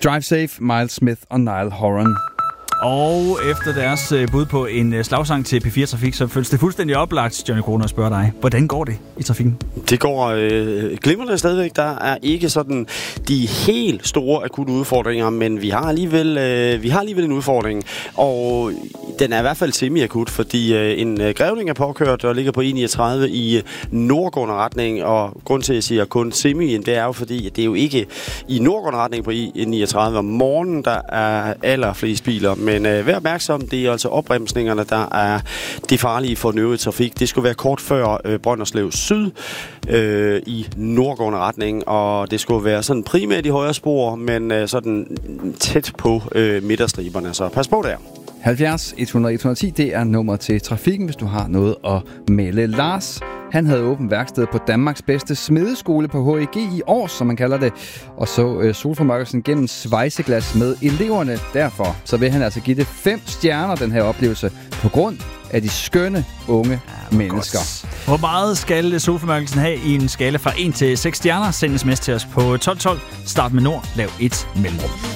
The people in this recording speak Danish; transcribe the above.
Drive Safe, Miles Smith og Niall Horan. Og efter deres bud på en slagsang til P4 Trafik, så føles det fuldstændig oplagt, Johnny Kroner, at spørge dig. Hvordan går det i trafikken? Det går glimrende stadigvæk. Der er ikke sådan de helt store akutte udfordringer, men vi har alligevel en udfordring. Og den er i hvert fald semi-akut, fordi en grævling er påkørt og ligger på E39 i nordgående retning. Og grund til, at jeg siger kun semi, det er jo fordi, det er jo ikke i nordgående retning på E39 om morgenen, der er allerflest biler. Men vær opmærksom, det er altså opbremsningerne, der er det farlige for den øvrige trafik. Det skulle være kort før Brønderslev Syd i nordgående retning, og det skulle være sådan primært i højre spor, men sådan tæt på midterstriberne. Så pas på der. 70 100 110, det er nummer til trafikken, hvis du har noget at melde. Lars, han havde åbent værksted på Danmarks bedste smedeskole på HEG i år, som man kalder det, og så solformørkelsen gennem svejseglas med eleverne. Derfor så vil han altså give det 5 stjerner, den her oplevelse, på grund af de skønne unge mennesker. Godt. Hvor meget skal solformørkelsen have i en skala fra 1 til 6 stjerner? Send sms til os på 1212. Start med nord, lav 1 mellemrum.